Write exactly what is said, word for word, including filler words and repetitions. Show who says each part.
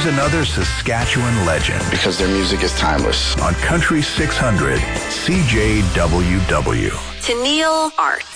Speaker 1: Here's another Saskatchewan legend.
Speaker 2: Because their music is timeless.
Speaker 1: On Country six hundred, C J W W.
Speaker 3: Tennille Arts.